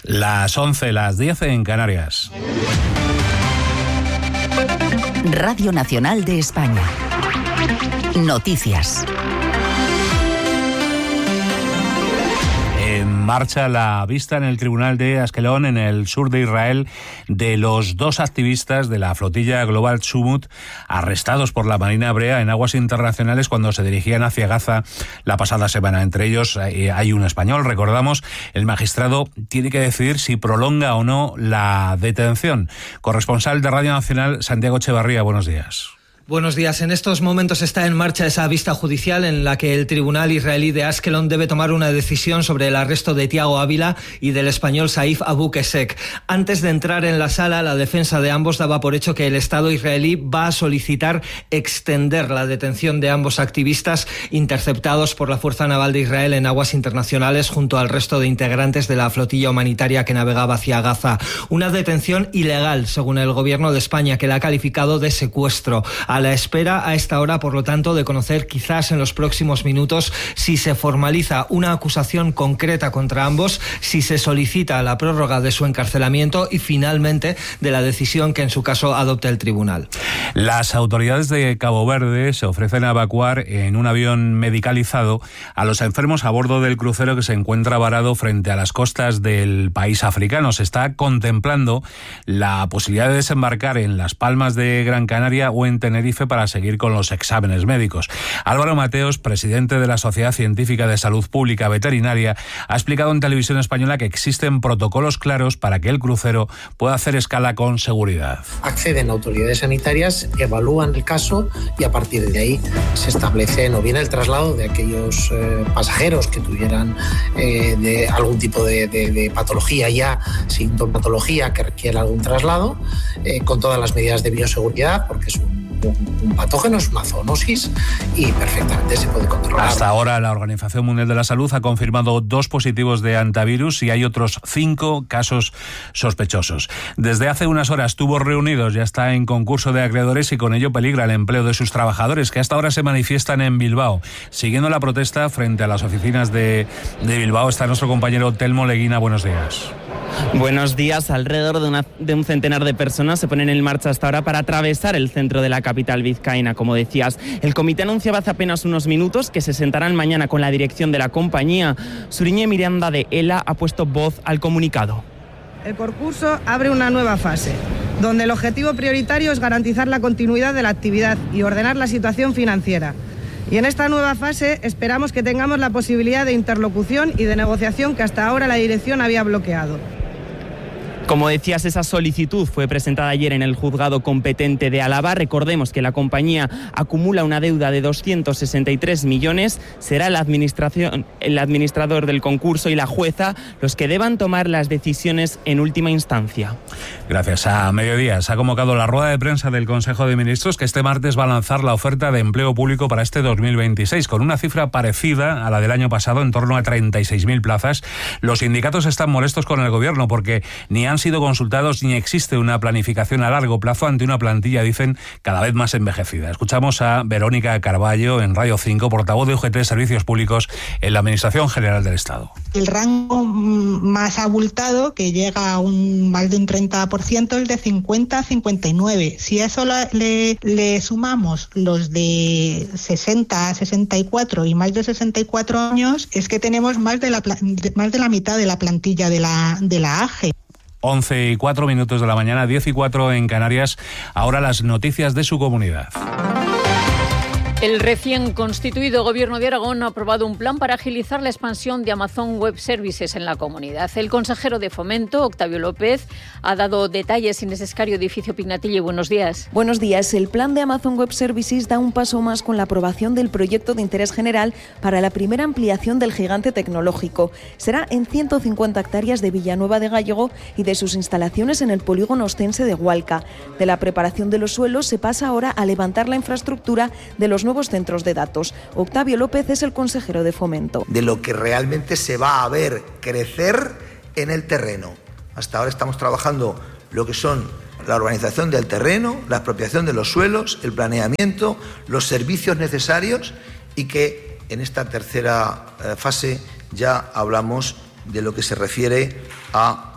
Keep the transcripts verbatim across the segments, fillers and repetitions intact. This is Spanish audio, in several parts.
Las once, las diez en Canarias. Radio Nacional de España. Noticias. Marcha la vista en el tribunal de Askelon, en el sur de Israel, de los dos activistas de la flotilla Global Tzumut arrestados por la Marina Hebrea en aguas internacionales cuando se dirigían hacia Gaza la pasada semana. Entre ellos hay un español, recordamos. El magistrado tiene que decidir si prolonga o no la detención. Corresponsal de Radio Nacional, Santiago Echevarría, buenos días. Buenos días. En estos momentos está en marcha esa vista judicial en la que el tribunal israelí de Askelon debe tomar una decisión sobre el arresto de Thiago Ávila y del español Saif Abu Kesek. Antes de entrar en la sala, la defensa de ambos daba por hecho que el Estado israelí va a solicitar extender la detención de ambos activistas interceptados por la Fuerza Naval de Israel en aguas internacionales junto al resto de integrantes de la flotilla humanitaria que navegaba hacia Gaza. Una detención ilegal, según el gobierno de España, que la ha calificado de secuestro. A la espera a esta hora, por lo tanto, de conocer quizás en los próximos minutos si se formaliza una acusación concreta contra ambos, si se solicita la prórroga de su encarcelamiento y finalmente de la decisión que en su caso adopte el tribunal. Las autoridades de Cabo Verde se ofrecen a evacuar en un avión medicalizado a los enfermos a bordo del crucero que se encuentra varado frente a las costas del país africano. Se está contemplando la posibilidad de desembarcar en Las Palmas de Gran Canaria o en Tenerife para seguir con los exámenes médicos. Álvaro Mateos, presidente de la Sociedad Científica de Salud Pública Veterinaria, ha explicado en Televisión Española que existen protocolos claros para que el crucero pueda hacer escala con seguridad. Acceden autoridades sanitarias, evalúan el caso y a partir de ahí se establece o bien el traslado de aquellos eh, pasajeros que tuvieran eh, de algún tipo de, de, de patología ya, sintomatología que requiera algún traslado, eh, con todas las medidas de bioseguridad, porque es un un patógeno, es una zoonosis y perfectamente se puede controlar. Hasta ahora la Organización Mundial de la Salud ha confirmado dos positivos de hantavirus y hay otros cinco casos sospechosos. Desde hace unas horas Tubos Reunidos ya está en concurso de acreedores y con ello peligra el empleo de sus trabajadores, que hasta ahora se manifiestan en Bilbao. Siguiendo la protesta frente a las oficinas de, de Bilbao está nuestro compañero Telmo Leguina. Buenos días. Buenos días. Alrededor de, una, de un centenar de personas se ponen en marcha hasta ahora para atravesar el centro de la capital vizcaína. Como decías, el comité anunciaba hace apenas unos minutos que se sentarán mañana con la dirección de la compañía. Suriñe Miranda de ELA ha puesto voz al comunicado. El concurso abre una nueva fase, donde el objetivo prioritario es garantizar la continuidad de la actividad y ordenar la situación financiera. Y en esta nueva fase esperamos que tengamos la posibilidad de interlocución y de negociación que hasta ahora la dirección había bloqueado. Como decías, esa solicitud fue presentada ayer en el juzgado competente de Álava. Recordemos que la compañía acumula una deuda de doscientos sesenta y tres millones. Será la administración, el administrador del concurso y la jueza los que deban tomar las decisiones en última instancia. Gracias. A mediodía se ha convocado la rueda de prensa del Consejo de Ministros, que este martes va a lanzar la oferta de empleo público para este dos mil veintiséis, con una cifra parecida a la del año pasado, en torno a treinta y seis mil plazas. Los sindicatos están molestos con el gobierno porque ni han han sido consultados ni existe una planificación a largo plazo ante una plantilla, dicen, cada vez más envejecida. Escuchamos a Verónica Carballo en Radio cinco, portavoz de U G T Servicios Públicos en la Administración General del Estado. El rango más abultado, que llega a un más de un treinta por ciento, es de cincuenta a cincuenta y nueve. Si a eso le, le sumamos los de sesenta a sesenta y cuatro y más de sesenta y cuatro años, es que tenemos más de la, más de la mitad de la plantilla de la, de la A G E. once y cuatro minutos de la mañana, diez y cuatro en Canarias. Ahora las noticias de su comunidad. El recién constituido Gobierno de Aragón ha aprobado un plan para agilizar la expansión de Amazon Web Services en la comunidad. El consejero de Fomento, Octavio López, ha dado detalles. Inés Escario, Edificio Pignatelli. Buenos días. Buenos días. El plan de Amazon Web Services da un paso más con la aprobación del proyecto de interés general para la primera ampliación del gigante tecnológico. Será en ciento cincuenta hectáreas de Villanueva de Gállego y de sus instalaciones en el polígono ostense de Hualca. De la preparación de los suelos se pasa ahora a levantar la infraestructura de los nuevos centros de datos. Octavio López es el consejero de Fomento. De lo que realmente se va a ver crecer en el terreno. Hasta ahora estamos trabajando lo que son la urbanización del terreno, la expropiación de los suelos, el planeamiento, los servicios necesarios, y que en esta tercera eh, fase ya hablamos de lo que se refiere a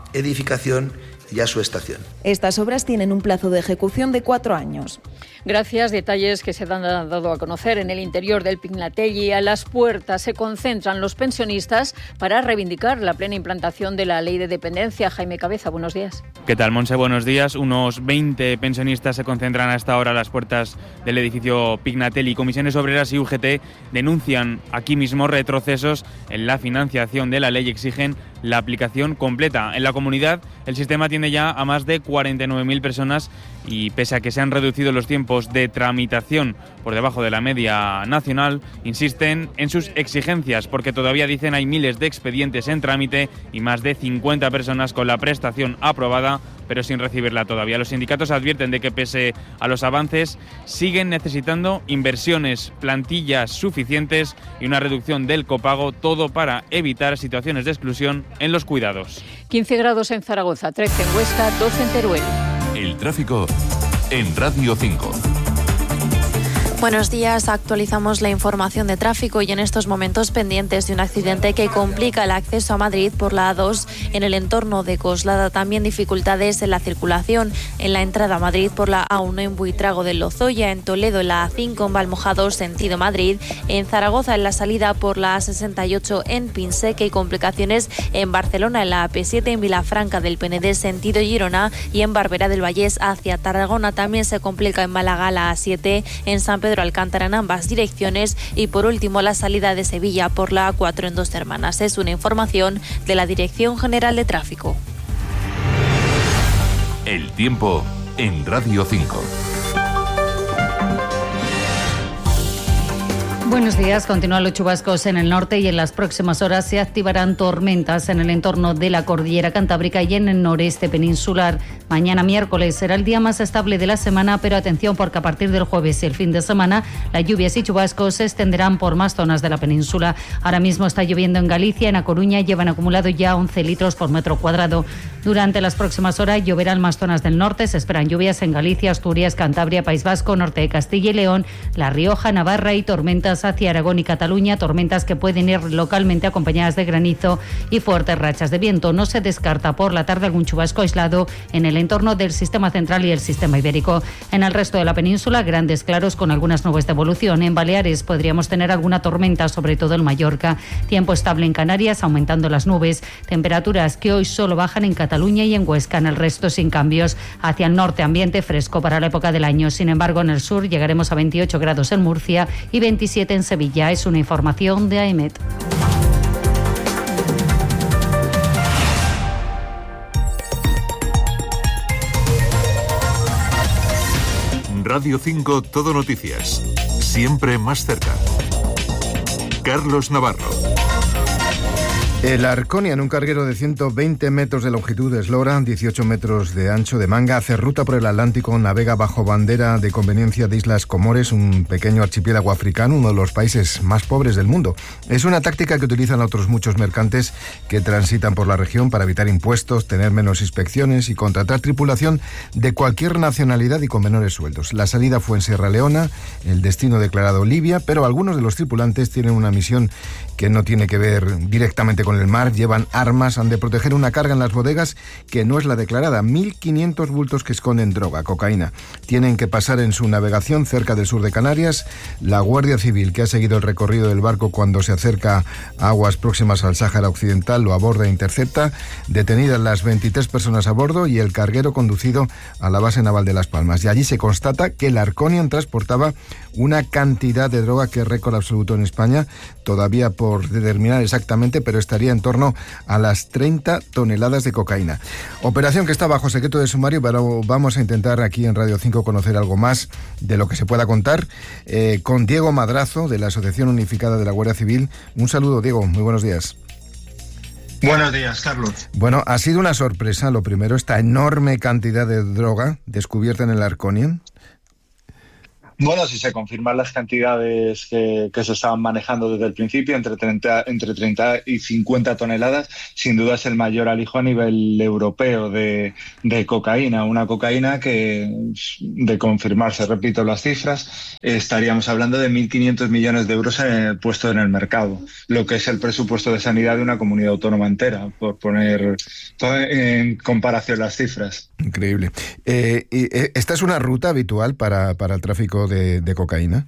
edificación y a su estación. Estas obras tienen un plazo de ejecución de cuatro años. Gracias. Detalles que se han dado a conocer en el interior del Pignatelli. A las puertas se concentran los pensionistas para reivindicar la plena implantación de la ley de dependencia. Jaime Cabeza, buenos días. ¿Qué tal, Monse? Buenos días. Unos veinte pensionistas se concentran hasta ahora a las puertas del edificio Pignatelli. Comisiones Obreras y U G T denuncian aquí mismo retrocesos en la financiación de la ley y exigen la aplicación completa. En la comunidad, el sistema atiende ya a más de cuarenta y nueve mil personas y pese a que se han reducido los tiempos de tramitación por debajo de la media nacional, insisten en sus exigencias porque todavía, dicen, hay miles de expedientes en trámite y más de cincuenta personas con la prestación aprobada pero sin recibirla todavía. Los sindicatos advierten de que pese a los avances siguen necesitando inversiones, plantillas suficientes y una reducción del copago, todo para evitar situaciones de exclusión en los cuidados. quince grados en Zaragoza, trece en Huesca, doce en Teruel. El tráfico en Radio cinco. Buenos días, actualizamos la información de tráfico y en estos momentos pendientes de un accidente que complica el acceso a Madrid por la A dos en el entorno de Coslada. También dificultades en la circulación en la entrada a Madrid por la A uno en Buitrago del Lozoya, en Toledo en la A cinco en Valmojado sentido Madrid, en Zaragoza en la salida por la A sesenta y ocho en Pinseque y complicaciones en Barcelona en la A P siete en Vilafranca del Penedés sentido Girona y en Barberá del Vallés hacia Tarragona. También se complica en Málaga la A siete en San Pedro Pedro Alcántara en ambas direcciones y por último la salida de Sevilla por la A cuatro en Dos Hermanas. Es una información de la Dirección General de Tráfico. El tiempo en Radio cinco. Buenos días. Continúan los chubascos en el norte y en las próximas horas se activarán tormentas en el entorno de la cordillera cantábrica y en el noreste peninsular. Mañana miércoles será el día más estable de la semana, pero atención porque a partir del jueves y el fin de semana las lluvias y chubascos se extenderán por más zonas de la península. Ahora mismo está lloviendo en Galicia, en A Coruña llevan acumulado ya once litros por metro cuadrado. Durante las próximas horas lloverán en más zonas del norte. Se esperan lluvias en Galicia, Asturias, Cantabria, País Vasco, norte de Castilla y León, La Rioja, Navarra y tormentas hacia Aragón y Cataluña, tormentas que pueden ir localmente acompañadas de granizo y fuertes rachas de viento. No se descarta por la tarde algún chubasco aislado en el entorno del sistema central y el sistema ibérico. En el resto de la península, grandes claros con algunas nubes de evolución. En Baleares podríamos tener alguna tormenta, sobre todo en Mallorca. Tiempo estable en Canarias, aumentando las nubes. Temperaturas que hoy solo bajan en Cataluña y en Huesca, en el resto sin cambios. Hacia el norte, ambiente fresco para la época del año. Sin embargo, en el sur llegaremos a veintiocho grados en Murcia y veintisiete en Sevilla. Es una información de A E M E T. Radio cinco Todo Noticias. Siempre más cerca. Carlos Navarro. El Arconian, un carguero de ciento veinte metros de longitud de eslora, dieciocho metros de ancho de manga, hace ruta por el Atlántico, navega bajo bandera de conveniencia de Islas Comores, un pequeño archipiélago africano, uno de los países más pobres del mundo. Es una táctica que utilizan otros muchos mercantes que transitan por la región para evitar impuestos, tener menos inspecciones y contratar tripulación de cualquier nacionalidad y con menores sueldos. La salida fue en Sierra Leona, el destino declarado Libia, pero algunos de los tripulantes tienen una misión que no tiene que ver directamente con el mar, llevan armas, han de proteger una carga en las bodegas que no es la declarada, mil quinientos bultos que esconden droga, cocaína. Tienen que pasar en su navegación cerca del sur de Canarias. La Guardia Civil, que ha seguido el recorrido del barco cuando se acerca a aguas próximas al Sáhara Occidental, lo aborda e intercepta. Detenidas las veintitrés personas a bordo y el carguero conducido a la base naval de Las Palmas. Y allí se constata que el Arconian transportaba una cantidad de droga que es récord absoluto en España, todavía por determinar exactamente, pero estaría en torno a las treinta toneladas de cocaína. Operación que está bajo secreto de sumario, pero vamos a intentar aquí en Radio cinco conocer algo más de lo que se pueda contar eh, con Diego Madrazo, de la Asociación Unificada de la Guardia Civil. Un saludo, Diego, muy buenos días. Buenos días, Carlos. Bueno, ha sido una sorpresa, lo primero, esta enorme cantidad de droga descubierta en el Arconian. Bueno, si se confirman las cantidades que, que se estaban manejando desde el principio, entre treinta, entre treinta y cincuenta toneladas, sin duda es el mayor alijo a nivel europeo de, de cocaína. Una cocaína que, de confirmarse, repito las cifras, estaríamos hablando de mil quinientos millones de euros eh, puestos en el mercado, lo que es el presupuesto de sanidad de una comunidad autónoma entera, por poner en comparación las cifras. Increíble. Eh, ¿Esta es una ruta habitual para, para el tráfico de, de cocaína?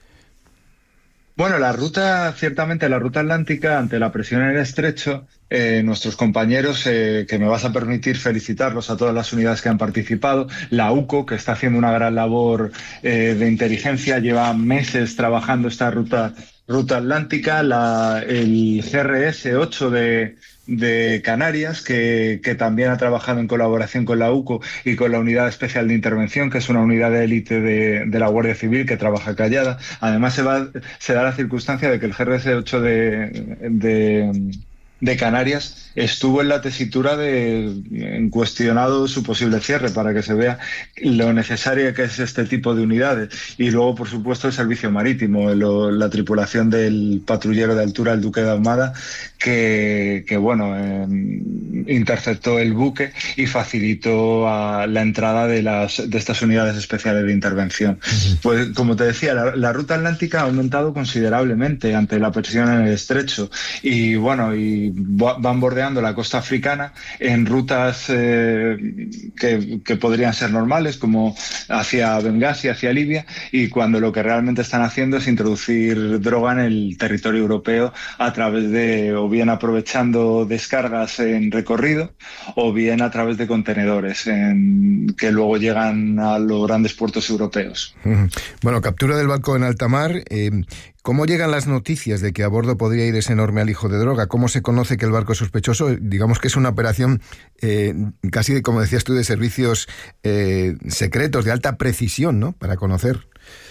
Bueno, la ruta, ciertamente la ruta atlántica, ante la presión en el estrecho, eh, nuestros compañeros, eh, que me vas a permitir felicitarlos a todas las unidades que han participado, la U C O, que está haciendo una gran labor eh, de inteligencia, lleva meses trabajando esta ruta, ruta atlántica, la, el G R S ocho de... de Canarias, que, que también ha trabajado en colaboración con la U C O y con la Unidad Especial de Intervención, que es una unidad de élite de, de la Guardia Civil que trabaja callada. Además, se, va, se da la circunstancia de que el G R S ocho de, de, de Canarias estuvo en la tesitura de en cuestionado su posible cierre, para que se vea lo necesario que es este tipo de unidades. Y luego, por supuesto, el servicio marítimo, lo, la tripulación del patrullero de altura, el Duque de Ahumada, que, que bueno, eh, interceptó el buque y facilitó a la entrada de, las, de estas unidades especiales de intervención. Uh-huh. Pues, como te decía, la, la ruta atlántica ha aumentado considerablemente ante la presión en el estrecho. Y bueno, y van bordeando la costa africana en rutas eh, que, que podrían ser normales, como hacia Bengasi, hacia Libia, y cuando lo que realmente están haciendo es introducir droga en el territorio europeo a través de, o bien aprovechando descargas en recorrido, o bien a través de contenedores en, que luego llegan a los grandes puertos europeos. Bueno, captura del barco en alta mar. Eh, ¿Cómo llegan las noticias de que a bordo podría ir ese enorme alijo de droga? ¿Cómo se conoce que el barco es sospechoso? Digamos que es una operación eh, casi, como decías tú, de servicios eh, secretos, de alta precisión, ¿no?, para conocer.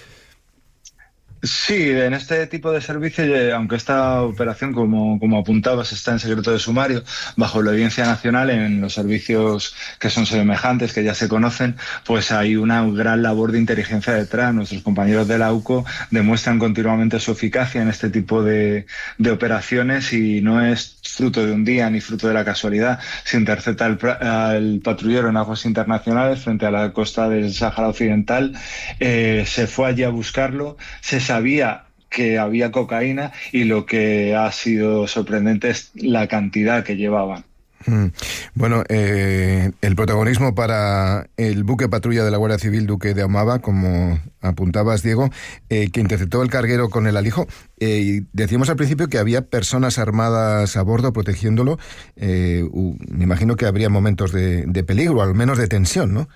Sí, en este tipo de servicios, aunque esta operación, como, como apuntabas, está en secreto de sumario, bajo la Audiencia Nacional, en los servicios que son semejantes, que ya se conocen, pues hay una gran labor de inteligencia detrás. Nuestros compañeros de la U C O demuestran continuamente su eficacia en este tipo de, de operaciones, y no es fruto de un día ni fruto de la casualidad. Se intercepta al, al patrullero en aguas internacionales frente a la costa del Sáhara Occidental, eh, se fue allí a buscarlo, se sabía que había cocaína, y lo que ha sido sorprendente es la cantidad que llevaban. Bueno, eh, el protagonismo para el buque patrulla de la Guardia Civil Duque de Ahumada, como apuntabas, Diego, eh, que interceptó el carguero con el alijo. Eh, y decíamos al principio que había personas armadas a bordo protegiéndolo. Eh, uh, me imagino que habría momentos de, de peligro, al menos de tensión, ¿no?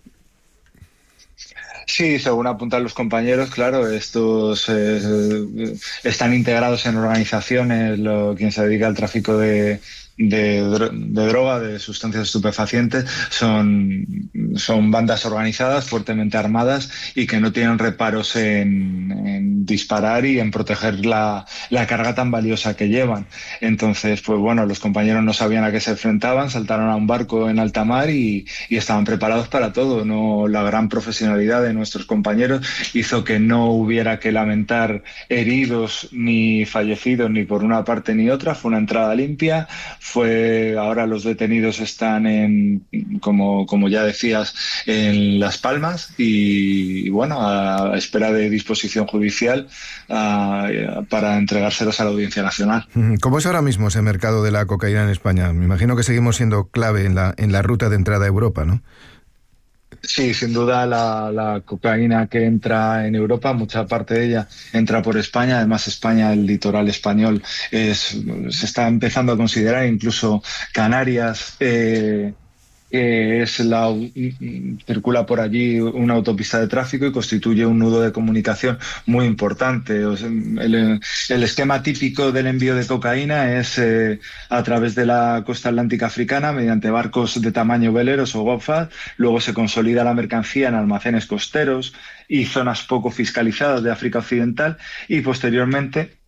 Sí, según apuntan los compañeros, claro, estos eh, están integrados en organizaciones, lo, quien se dedica al tráfico de, de, de droga, de sustancias estupefacientes, son, son bandas organizadas, fuertemente armadas, y que no tienen reparos en, en disparar y en proteger la, la carga tan valiosa que llevan. Entonces, pues bueno, los compañeros no sabían a qué se enfrentaban, saltaron a un barco en alta mar y, y estaban preparados para todo. No, la gran profesionalidad de nuestros compañeros hizo que no hubiera que lamentar heridos ni fallecidos ni por una parte ni otra. Fue una entrada limpia. Fue, ahora los detenidos están en, como, como ya decías, en Las Palmas, y, y bueno, a espera de disposición judicial a, para entregárselos a la Audiencia Nacional. ¿Cómo es ahora mismo ese mercado de la cocaína en España? Me imagino que seguimos siendo clave en la, en la ruta de entrada a Europa, ¿no? Sí, sin duda la, la cocaína que entra en Europa, mucha parte de ella entra por España. Además, España, el litoral español, es, se está empezando a considerar, incluso Canarias, eh, que es la, circula por allí una autopista de tráfico y constituye un nudo de comunicación muy importante. El, el esquema típico del envío de cocaína es eh, a través de la costa atlántica africana mediante barcos de tamaño veleros o gofas. Luego se consolida la mercancía en almacenes costeros y zonas poco fiscalizadas de África Occidental, y posteriormente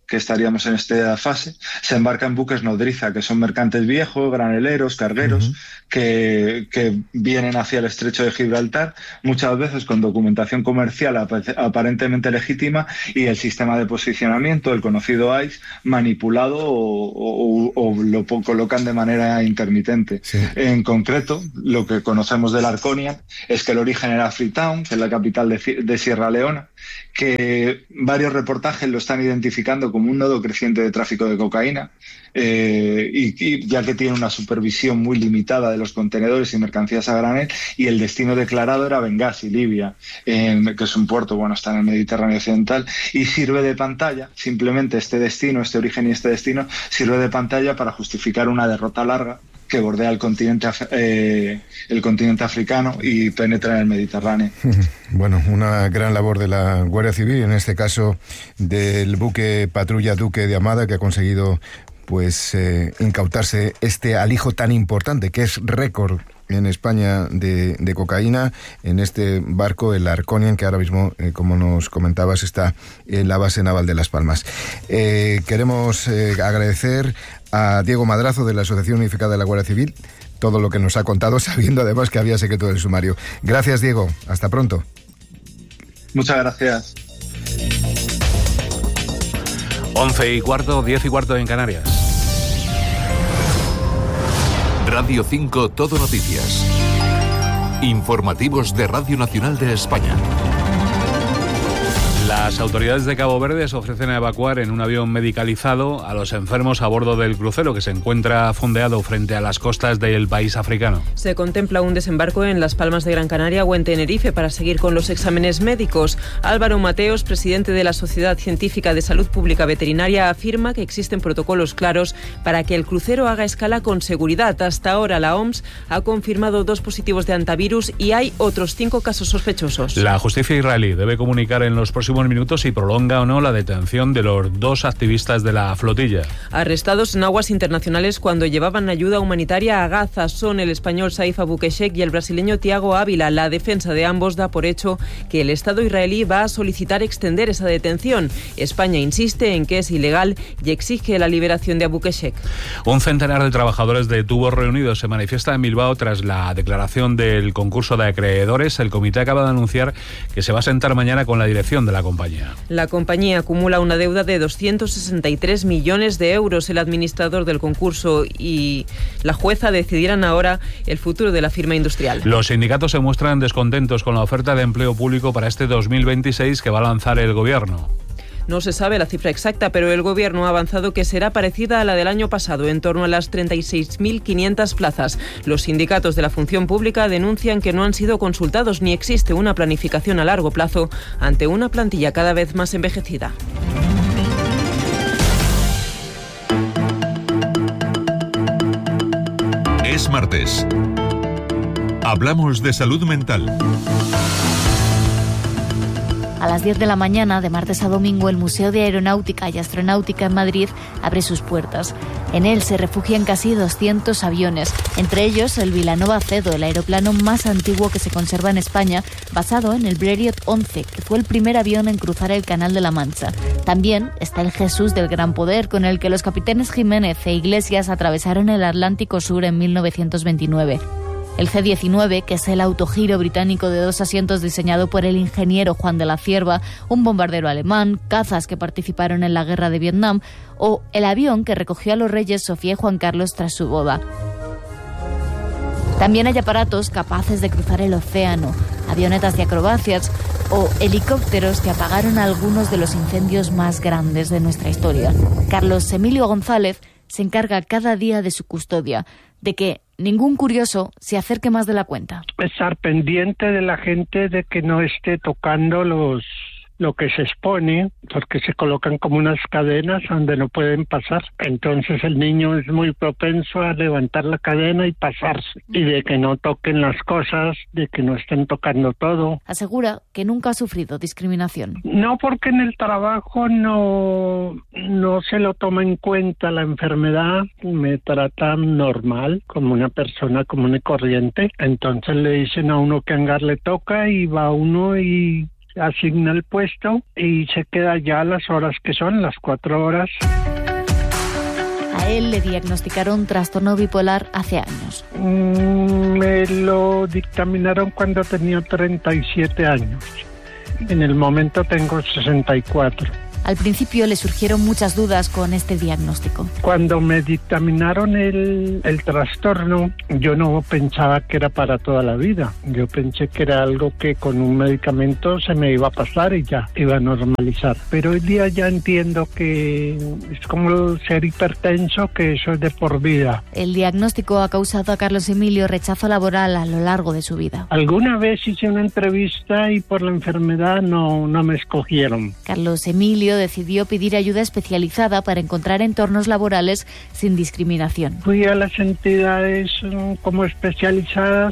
que estaríamos en esta fase, se embarca en buques nodriza, que son mercantes viejos, graneleros, cargueros, uh-huh. que, que vienen hacia el estrecho de Gibraltar, muchas veces con documentación comercial ap- aparentemente legítima y el sistema de posicionamiento, el conocido I C E, manipulado o, o, o lo colocan de manera intermitente. Sí. En concreto, lo que conocemos del Arconian es que el origen era Freetown, que es la capital de, de Sierra Leona, que varios reportajes lo están identificando como un nodo creciente de tráfico de cocaína, eh, y, y ya que tiene una supervisión muy limitada de los contenedores y mercancías a granel, y el destino declarado era Bengasi, Libia, eh, que es un puerto, bueno, está en el Mediterráneo occidental, y sirve de pantalla, simplemente este destino, este origen y este destino, sirve de pantalla para justificar una derrota larga que bordea el continente, eh, el continente africano y penetra en el Mediterráneo. Bueno, una gran labor de la Guardia Civil, en este caso del buque Patrulla Duque de Amada, que ha conseguido pues eh, incautarse este alijo tan importante, que es récord en España de, de cocaína, en este barco, el Arconian, que ahora mismo, eh, como nos comentabas, está en la base naval de Las Palmas. Eh, queremos eh, agradecer a Diego Madrazo, de la Asociación Unificada de la Guardia Civil, todo lo que nos ha contado, sabiendo además que había secreto del sumario. Gracias, Diego. Hasta pronto. Muchas gracias. Once y cuarto, diez y cuarto en Canarias. Radio cinco Todo Noticias. Informativos de Radio Nacional de España. Las autoridades de Cabo Verde se ofrecen a evacuar en un avión medicalizado a los enfermos a bordo del crucero que se encuentra fondeado frente a las costas del país africano. Se contempla un desembarco en Las Palmas de Gran Canaria o en Tenerife para seguir con los exámenes médicos. Álvaro Mateos, presidente de la Sociedad Científica de Salud Pública Veterinaria, afirma que existen protocolos claros para que el crucero haga escala con seguridad. Hasta ahora la O M S ha confirmado dos positivos de antivirus y hay otros cinco casos sospechosos. La justicia israelí debe comunicar en los próximos minutos si prolonga o no la detención de los dos activistas de la flotilla. Arrestados en aguas internacionales cuando llevaban ayuda humanitaria a Gaza son el español Saif Abukeshek y el brasileño Tiago Ávila. La defensa de ambos da por hecho que el Estado israelí va a solicitar extender esa detención. España insiste en que es ilegal y exige la liberación de Abukeshek. Un centenar de trabajadores de Tubos Reunidos se manifiesta en Bilbao tras la declaración del concurso de acreedores. El comité acaba de anunciar que se va a sentar mañana con la dirección de la compañía. La compañía acumula una deuda de doscientos sesenta y tres millones de euros. El administrador del concurso y la jueza decidirán ahora el futuro de la firma industrial. Los sindicatos se muestran descontentos con la oferta de empleo público para este dos mil veintiséis que va a lanzar el Gobierno. No se sabe la cifra exacta, pero el Gobierno ha avanzado que será parecida a la del año pasado, en torno a las treinta y seis mil quinientas plazas. Los sindicatos de la función pública denuncian que no han sido consultados ni existe una planificación a largo plazo ante una plantilla cada vez más envejecida. Es martes. Hablamos de salud mental. A las diez de la mañana, de martes a domingo, el Museo de Aeronáutica y Astronáutica en Madrid abre sus puertas. En él se refugian casi doscientos aviones, entre ellos el Vilanova Cedo, el aeroplano más antiguo que se conserva en España, basado en el Blériot once, que fue el primer avión en cruzar el Canal de la Mancha. También está el Jesús del Gran Poder, con el que los capitanes Jiménez e Iglesias atravesaron el Atlántico Sur en mil novecientos veintinueve. El C diecinueve, que es el autogiro británico de dos asientos diseñado por el ingeniero Juan de la Cierva, un bombardero alemán, cazas que participaron en la guerra de Vietnam, o el avión que recogió a los reyes Sofía y Juan Carlos tras su boda. También hay aparatos capaces de cruzar el océano, avionetas de acrobacias o helicópteros que apagaron algunos de los incendios más grandes de nuestra historia. Carlos Emilio González se encarga cada día de su custodia, de que ningún curioso se acerque más de la cuenta. Estar pendiente de la gente de que no esté tocando los lo que se expone, porque se colocan como unas cadenas donde no pueden pasar. Entonces el niño es muy propenso a levantar la cadena y pasarse. Y de que no toquen las cosas, de que no estén tocando todo. Asegura que nunca ha sufrido discriminación. No, porque en el trabajo no, no se lo toma en cuenta la enfermedad. Me tratan normal, como una persona común y corriente. Entonces le dicen a uno que hangar le toca y va uno y asigna el puesto y se queda ya las horas que son, las cuatro horas. A él le diagnosticaron trastorno bipolar hace años. Mm, me lo dictaminaron cuando tenía treinta y siete años. En el momento tengo sesenta y cuatro. Al principio le surgieron muchas dudas con este diagnóstico. Cuando me dictaminaron el, el trastorno, yo no pensaba que era para toda la vida. Yo pensé que era algo que con un medicamento se me iba a pasar y ya iba a normalizar. Pero hoy día ya entiendo que es como ser hipertenso, que eso es de por vida. El diagnóstico ha causado a Carlos Emilio rechazo laboral a lo largo de su vida. Alguna vez hice una entrevista y por la enfermedad no, no me escogieron. Carlos Emilio decidió pedir ayuda especializada para encontrar entornos laborales sin discriminación. Fui a las entidades como especializadas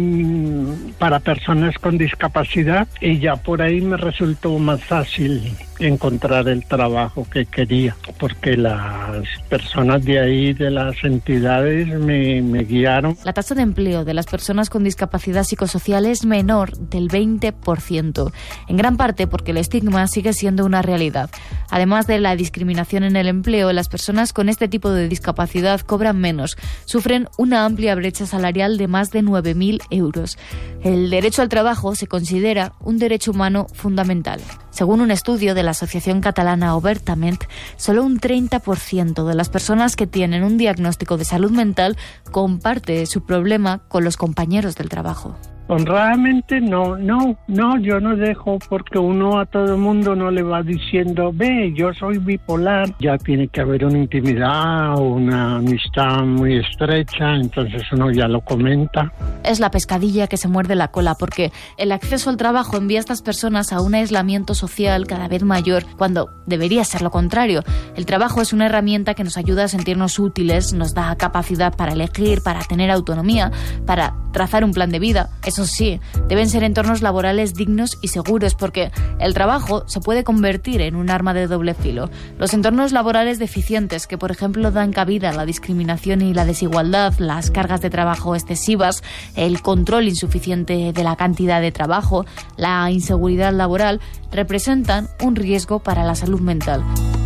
en, para personas con discapacidad y ya por ahí me resultó más fácil encontrar el trabajo que quería, porque las personas de ahí, de las entidades, me, me guiaron. La tasa de empleo de las personas con discapacidad psicosocial es menor del veinte por ciento, en gran parte porque el estigma sigue siendo una realidad. Además de la discriminación en el empleo, las personas con este tipo de discapacidad cobran menos, sufren una amplia brecha salarial de más de nueve mil euros. El derecho al trabajo se considera un derecho humano fundamental. Según un estudio de la Asociación Catalana Obertament, solo un treinta por ciento de las personas que tienen un diagnóstico de salud mental comparte su problema con los compañeros del trabajo. Honradamente no, no, no, yo no dejo, porque uno a todo el mundo no le va diciendo, ve, yo soy bipolar. Ya tiene que haber una intimidad o una amistad muy estrecha, entonces uno ya lo comenta. Es la pescadilla que se muerde la cola, porque el acceso al trabajo envía a estas personas a un aislamiento social cada vez mayor, cuando debería ser lo contrario. El trabajo es una herramienta que nos ayuda a sentirnos útiles, nos da capacidad para elegir, para tener autonomía, para trazar un plan de vida. Eso sí, deben ser entornos laborales dignos y seguros, porque el trabajo se puede convertir en un arma de doble filo. Los entornos laborales deficientes, que por ejemplo dan cabida a la discriminación y la desigualdad, las cargas de trabajo excesivas, el control insuficiente de la cantidad de trabajo, la inseguridad laboral, representan un riesgo para la salud mental.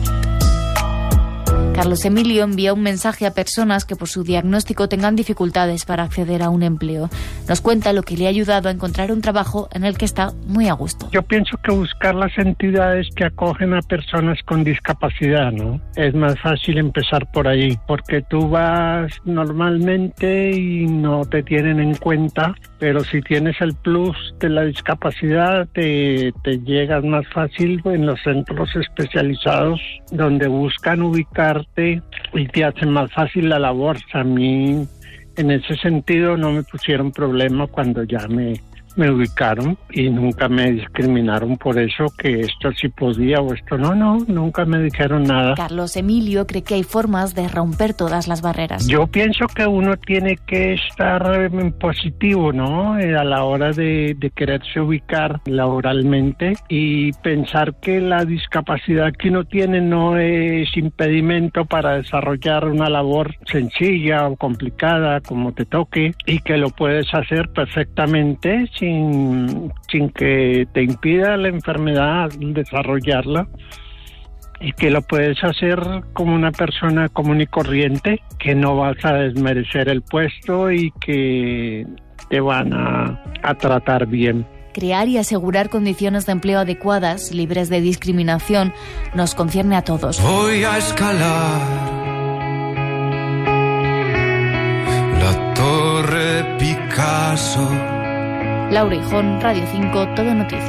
Carlos Emilio envía un mensaje a personas que por su diagnóstico tengan dificultades para acceder a un empleo. Nos cuenta lo que le ha ayudado a encontrar un trabajo en el que está muy a gusto. Yo pienso que buscar las entidades que acogen a personas con discapacidad, ¿no? Es más fácil empezar por ahí, porque tú vas normalmente y no te tienen en cuenta, pero si tienes el plus de la discapacidad, te, te llegas más fácil en los centros especializados donde buscan ubicar y te hacen más fácil la labor. A mí, en ese sentido, no me pusieron problema cuando ya me, me ubicaron y nunca me discriminaron por eso, que esto sí podía o esto no, no, nunca me dijeron nada. Carlos Emilio cree que hay formas de romper todas las barreras. Yo pienso que uno tiene que estar en positivo, ¿no? A la hora de, de quererse ubicar laboralmente y pensar que la discapacidad que uno tiene no es impedimento para desarrollar una labor sencilla o complicada, como te toque, y que lo puedes hacer perfectamente sin, sin que te impida la enfermedad desarrollarla, y que lo puedes hacer como una persona común y corriente, que no vas a desmerecer el puesto y que te van a, a tratar bien. Crear y asegurar condiciones de empleo adecuadas, libres de discriminación, nos concierne a todos. Voy a escalar la Torre Picasso. Laura Hijón, Radio cinco, Todo Noticias.